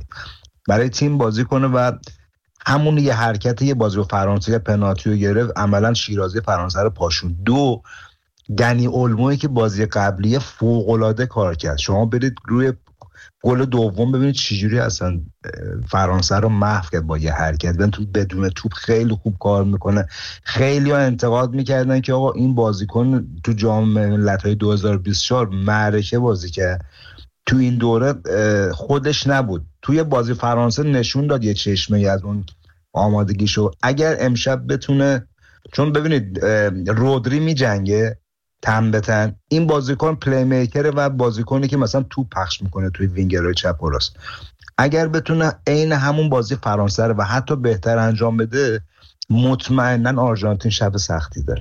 برای تیم بازی کنه و همون یه حرکت یه بازی فرانسه که پنالتی رو گرفت عملا شیرازی فرانسه رو پاشون. دو، دنی اولمویی که بازی قبلی فوق‌العاده کار کرد. شما برید روی گل دوم ببینید چجوری اصلا فرانسه رو محو کرد با یه حرکت. بدون توپ خیلی خوب کار میکنه. خیلی ها انتقاد میکردن که آقا این بازیکن تو جام ملت‌های 2024 معرکه بازی کرد، تو این دوره خودش نبود. توی بازی فرانسه نشون داد یه چشمه از اون آمادگیشو. اگر امشب بتونه، چون ببینید رودری میجنگه تن به تن، این بازیکن پلی میکره و بازیکنی که مثلا توپ پخش میکنه توی وینگرهای چپ و راست، اگر بتونه عین همون بازی فرانسه رو و حتی بهتر انجام بده، مطمئناً آرژانتین شب سختی داره.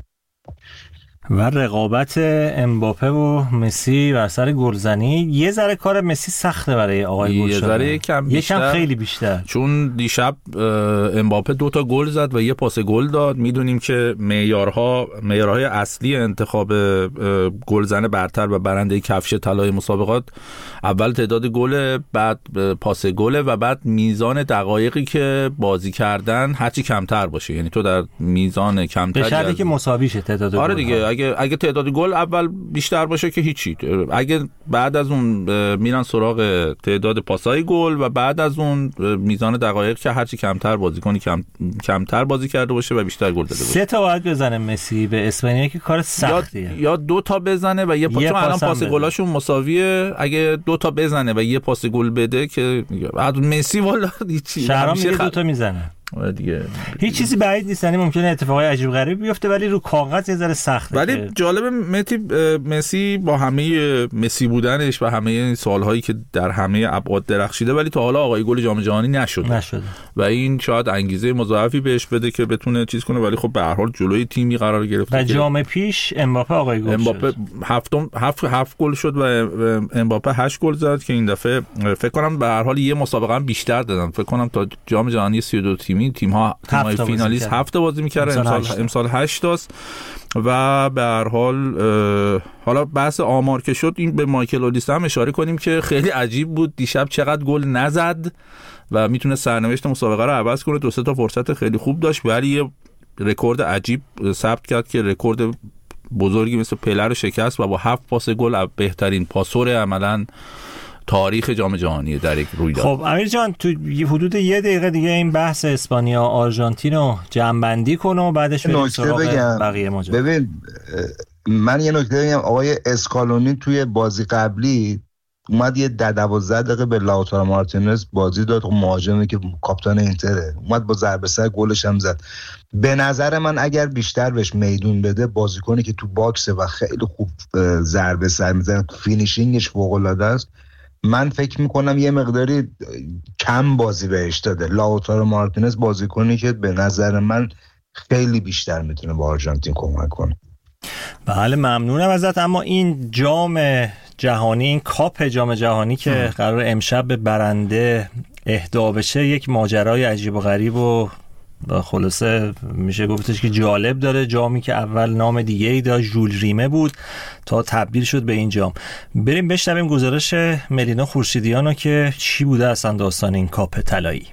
و رقابت امباپه و مسی بر سر گلزنی یه ذره کار مسی سخته برای آقای گل شدن، یه کم خیلی بیشتر، چون دیشب امباپه 2 تا گل زد و 1 پاس گل داد. میدونیم که معیارهای اصلی انتخاب گلزن برتر و برنده کفش طلای مسابقات اول تعداد گل، بعد پاس گل و بعد میزان دقایقی که بازی کردن هرچی کمتر باشه. یعنی تو در میزان کمتری، به شرطی که مساوی شه تعداد گل. آره دیگه، اگه تعداد گل اول بیشتر باشه که هیچی. اگه بعد از اون میرن سراغ تعداد پاسای گل و بعد از اون میزان دقایق که هرچی کمتر بازیکنی کمتر بازی کرده باشه و بیشتر گل داده باشه. 3 تا باید بزنه مسی به اسپانیا که کار سختیه، یا 2 تا بزنه و یه چون الان پاس گلاشون مساویه. اگه 2 تا بزنه و 1 پاس گل بده که بعد مسی والا هیچی، شهرام میگه 2 تا میزنه دیگه. هیچ چیزی بعید نیست، یعنی ممکنه اتفاقای عجیب غریب بیفته ولی رو کاغذ یه ذره سخته. ولی جالب مسی با همه مسی بودنش و همه سالهایی که در همه ابعاد درخشیده، ولی تا حالا آقای گل جام جهانی نشده و این شاید انگیزه مضاعفی بهش بده که بتونه چیز کنه. ولی خب به هر حال جلوی تیمی قرار گرفت و جام پیش امباپه آقای گل شد. امباپه 7 گل شد و امباپه 8 گل زد که این دفعه فکر کنم به هر حال یه مسابقه هم بیشتر دادن. فکر کنم تا جام جهانی 32 تیم‌های فینالیست 7 بازی می‌کردن، امسال 8 تاست. و به هر حال حالا بحث آمار که شد، این به مایکل اولیسه هم اشاره کنیم که خیلی عجیب بود دیشب چقدر گل نزد و میتونه سرنوشت مسابقه رو عوض کنه. 2-3 تا فرصت خیلی خوب داشت ولی یه رکورد عجیب ثبت کرد که رکورد بزرگی مثل پله رو شکست و با 7 پاس گل بهترین پاسور عملاً تاریخ جام جهانی در یک رویداد. خب امیر جان، تو حدود 1 دقیقه دیگه این بحث اسپانیا آرژانتین رو جمع‌بندی کن و بعدش بریم سراغ بقیه ماجرا. ببین من یه نکته بگم، آقای اسکالونی توی بازی قبلی اومد یه 12 دقیقه به لاوتارو مارتینز بازی داد، مهاجمی که کاپیتان اینتره، اومد با ضربه سر گلش هم زد. به نظر من اگر بیشتر بهش میدون بده، بازیکنی که تو باکسه و خیلی خوب ضربه سر میزنه، فینیشینگش فوق‌العاده است، من فکر میکنم یه مقداری کم بازی بهش داده. لاوتارو مارتینز بازیکنی که به نظر من خیلی بیشتر میتونه با آرژانتین کمک کنه. بله ممنونم ازت. اما این جام جهانی، این کاپ جام جهانی که قرار امشب به برنده اهدا بشه، یک ماجرای عجیب و غریب و خلاصه میشه گفتش که جالب داره. جامی که اول نام دیگه ای داشت، ژول ریمه بود، تا تبدیل شد به این جام. بریم بشنویم گزارش ملینا خورشیدیانو که چی بوده اصلا داستان این کاپ طلایی.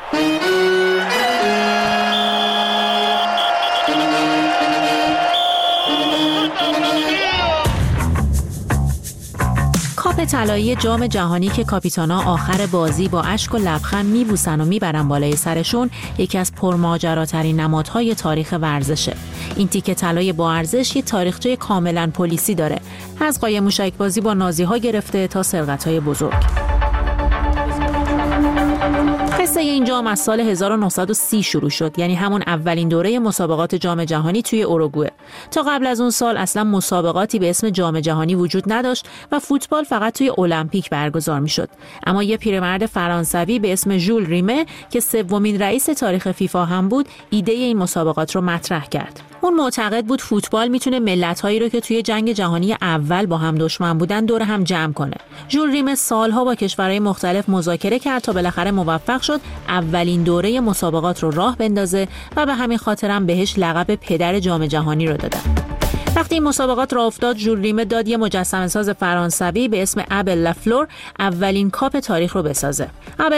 کاپ طلایی جام جهانی که کاپیتانا آخر بازی با اشک و لبخند میبوسن و میبرن بالای سرشون، یکی از پرماجراترین نمادهای تاریخ ورزشه. این تیکه طلای با ارزش یه تاریخچه کاملا پلیسی داره، از قایم موشک بازی با نازی‌ها گرفته تا سرقت‌های بزرگ. قصه این جام از سال 1930 شروع شد، یعنی همون اولین دوره مسابقات جام جهانی توی اوروگوئه. تا قبل از اون سال اصلا مسابقاتی به اسم جام جهانی وجود نداشت و فوتبال فقط توی المپیک برگزار میشد. اما یه پیرمرد فرانسوی به اسم ژول ریمه که 3مین رئیس تاریخ فیفا هم بود، ایده این مسابقات رو مطرح کرد. اون معتقد بود فوتبال میتونه ملت‌هایی رو که توی جنگ جهانی اول با هم دشمن بودن دور هم جمع کنه. ژول ریمه سالها با کشورهای مختلف مذاکره کرد تا بالاخره موفق شد اولین دوره مسابقات رو راه بندازه و به همین خاطر هم بهش لقب پدر جام جهانی رو دادن. وقتی این مسابقات راه افتاد، ژول ریمه داد یه مجسمه‌ساز فرانسوی به اسم ابل لافلور اولین کاپ تاریخ رو بسازه.